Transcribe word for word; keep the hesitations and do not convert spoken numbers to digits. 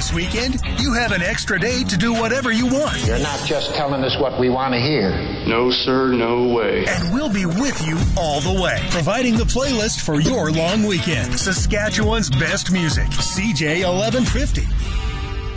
This weekend, you have an extra day to do whatever you want. You're not just telling us what we want to hear. No, sir, no way. And we'll be with you all the way, providing the playlist for your long weekend. Saskatchewan's best music, C J eleven fifty.